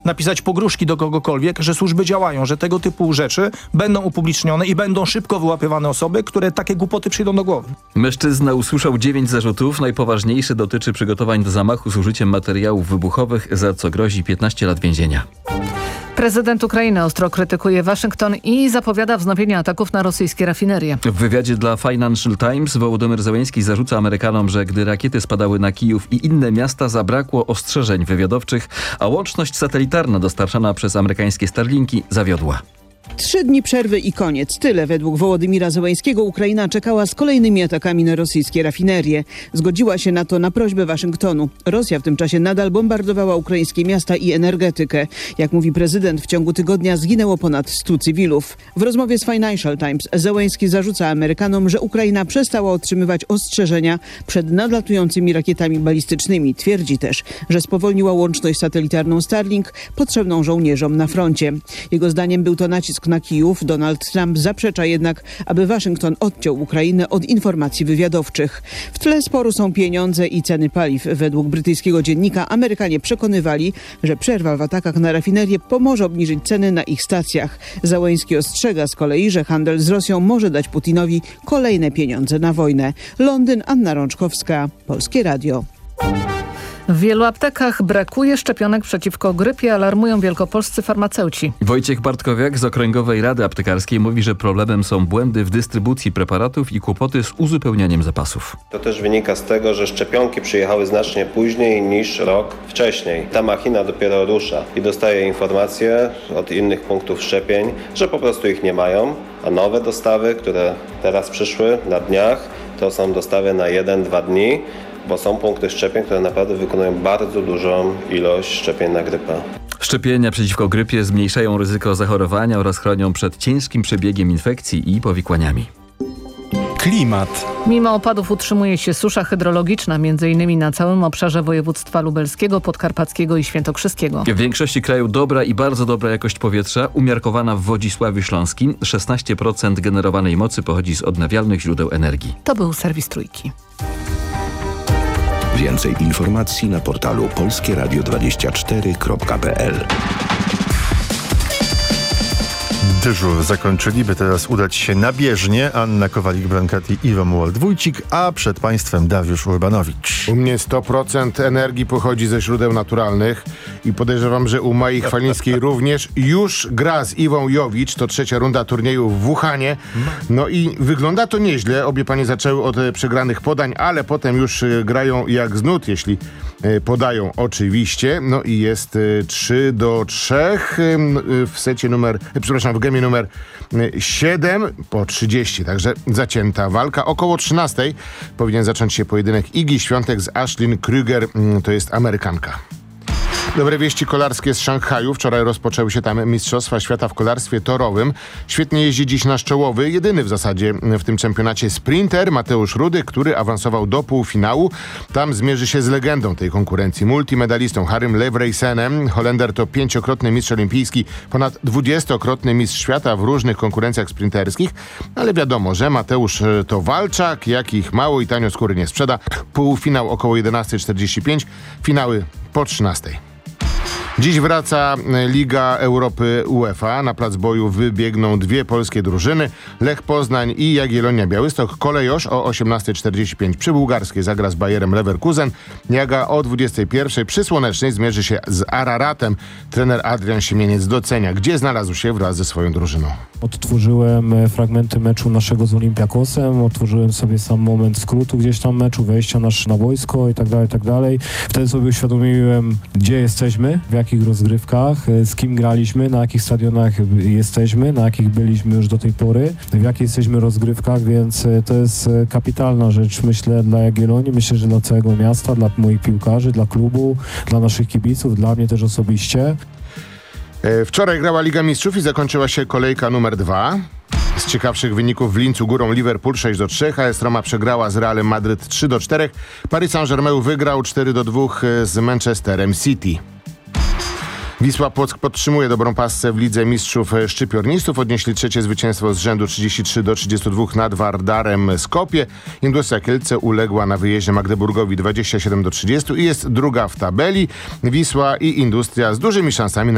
napisać pogróżki do kogokolwiek, że służby działają, że tego typu rzeczy będą upublicznione i będą szybko wyłapywane osoby, które takie głupoty przyjdą do głowy. Mężczyzna usłyszał 9 zarzutów. Najpoważniejszy dotyczy przygotowań do zamachu z użyciem materiałów wybuchowych, za co grozi 15 lat więzienia. Prezydent Ukrainy ostro krytykuje Waszyngton i zapowiada wznowienie ataków na rosyjskie rafinerie. W wywiadzie dla Financial Times Wołodymyr Zełenski zarzuca Amerykanom, że gdy rakiety spadały na Kijów i inne miasta, zabrakło ostrzeżeń wywiadowczych, a łączność satelitarna dostarczana przez amerykańskie Starlinki zawiodła. 3 dni przerwy i koniec. Tyle według Wołodymira Zełenskiego Ukraina czekała z kolejnymi atakami na rosyjskie rafinerie. Zgodziła się na to na prośbę Waszyngtonu. Rosja w tym czasie nadal bombardowała ukraińskie miasta i energetykę. Jak mówi prezydent, w ciągu tygodnia zginęło ponad 100 cywilów. W rozmowie z Financial Times Zełenski zarzuca Amerykanom, że Ukraina przestała otrzymywać ostrzeżenia przed nadlatującymi rakietami balistycznymi. Twierdzi też, że spowolniła łączność satelitarną Starlink potrzebną żołnierzom na froncie. Jego zdaniem był to nacisk na Kijów. Donald Trump zaprzecza jednak, aby Waszyngton odciął Ukrainę od informacji wywiadowczych. W tle sporu są pieniądze i ceny paliw. Według brytyjskiego dziennika Amerykanie przekonywali, że przerwa w atakach na rafinerię pomoże obniżyć ceny na ich stacjach. Zełenski ostrzega z kolei, że handel z Rosją może dać Putinowi kolejne pieniądze na wojnę. Londyn, Anna Rączkowska, Polskie Radio. W wielu aptekach brakuje szczepionek przeciwko grypie, alarmują wielkopolscy farmaceuci. Wojciech Bartkowiak z Okręgowej Rady Aptekarskiej mówi, że problemem są błędy w dystrybucji preparatów i kłopoty z uzupełnianiem zapasów. To też wynika z tego, że szczepionki przyjechały znacznie później niż rok wcześniej. Ta machina dopiero rusza i dostaje informacje od innych punktów szczepień, że po prostu ich nie mają, a nowe dostawy, które teraz przyszły na dniach, to są dostawy na 1-2 dni. Bo są punkty szczepień, które naprawdę wykonują bardzo dużą ilość szczepień na grypę. Szczepienia przeciwko grypie zmniejszają ryzyko zachorowania oraz chronią przed ciężkim przebiegiem infekcji i powikłaniami. Klimat. Mimo opadów utrzymuje się susza hydrologiczna, m.in. na całym obszarze województwa lubelskiego, podkarpackiego i świętokrzyskiego. W większości kraju dobra i bardzo dobra jakość powietrza, umiarkowana w Wodzisławiu Śląskim. 16% generowanej mocy pochodzi z odnawialnych źródeł energii. To był serwis Trójki. Więcej informacji na portalu polskieradio24.pl. Dyżur zakończyli, by teraz udać się na bieżnię. Anna Kowalik-Brankati i Romuald Wójcik, a przed państwem Dariusz Urbanowicz. U mnie 100% energii pochodzi ze źródeł naturalnych i podejrzewam, że u Mai Chwalińskiej również. Już gra z Iwą Jowicz, to 3. runda turnieju w Wuhanie. No i wygląda to nieźle. Obie panie zaczęły od przegranych podań, ale potem już grają jak z nut, jeśli podają oczywiście. No i jest 3-3 w secie w gemie numer 7 po 30, także zacięta walka. Około 13 powinien zacząć się pojedynek Igi Świątek z Ashlyn Kruger, to jest Amerykanka. Dobre wieści kolarskie z Szanghaju. Wczoraj rozpoczęły się tam Mistrzostwa Świata w kolarstwie torowym. Świetnie jeździ dziś nasz czołowy, jedyny w zasadzie w tym czempionacie sprinter Mateusz Rudy, który awansował do półfinału. Tam zmierzy się z legendą tej konkurencji, multimedalistą Harrym Levreysenem. Holender to 5-krotny mistrz olimpijski, ponad 20-krotny mistrz świata w różnych konkurencjach sprinterskich. Ale wiadomo, że Mateusz to walczak, jakich mało i tanio skóry nie sprzeda. Półfinał około 11:45, finały po 13:00. Dziś wraca Liga Europy UEFA. Na plac boju wybiegną 2 polskie drużyny. Lech Poznań i Jagiellonia Białystok. Kolejosz o 18:45 przy Bułgarskiej zagra z Bayerem Leverkusen. Jaga o 21:00 przy Słonecznej zmierzy się z Araratem. Trener Adrian Siemieniec docenia, gdzie znalazł się wraz ze swoją drużyną. Odtworzyłem fragmenty meczu naszego z Olympiakosem, odtworzyłem sobie sam moment skrótu gdzieś tam meczu, wejścia na boisko i tak dalej. Wtedy sobie uświadomiłem, gdzie jesteśmy, w jakich rozgrywkach, z kim graliśmy, na jakich stadionach jesteśmy, na jakich byliśmy już do tej pory, w jakich jesteśmy rozgrywkach, więc to jest kapitalna rzecz, myślę, dla Jagiellonii, myślę, że dla całego miasta, dla moich piłkarzy, dla klubu, dla naszych kibiców, dla mnie też osobiście. Wczoraj grała Liga Mistrzów i zakończyła się kolejka numer 2. Z ciekawszych wyników w Lincu górą Liverpool 6-3, AS Roma przegrała z Realem Madryt 3-4, Paris Saint-Germain wygrał 4-2 z Manchesterem City. Wisła Płock podtrzymuje dobrą pasę w Lidze Mistrzów Szczypiornistów. Odnieśli 3. zwycięstwo z rzędu 33-32 nad Wardarem Skopje. Indusia Kielce uległa na wyjeździe Magdeburgowi 27-30 i jest druga w tabeli. Wisła i Industria z dużymi szansami na